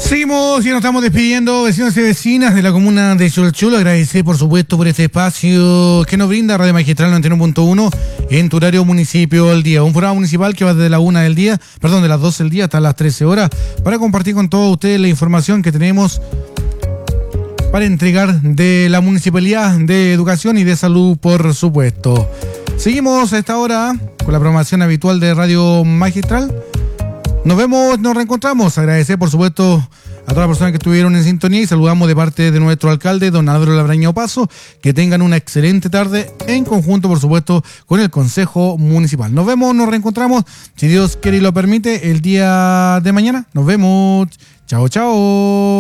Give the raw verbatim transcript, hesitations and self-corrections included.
Seguimos y nos estamos despidiendo, vecinos y vecinas de la comuna de Cholchol. Agradecer, por supuesto, por este espacio que nos brinda Radio Magistral noventa y uno punto uno en tu horario municipio al día. Un programa municipal que va desde la una del día, perdón, de las doce del día hasta las trece horas, para compartir con todos ustedes la información que tenemos para entregar de la Municipalidad de Educación y de Salud, por supuesto. Seguimos a esta hora con la programación habitual de Radio Magistral. Nos vemos, nos reencontramos. Agradecer, por supuesto, a todas las personas que estuvieron en sintonía y saludamos de parte de nuestro alcalde, don Álvaro Labraña Opazo. Que tengan una excelente tarde en conjunto, por supuesto, con el Consejo Municipal. Nos vemos, nos reencontramos, si Dios quiere y lo permite, el día de mañana. Nos vemos. Chao, chao.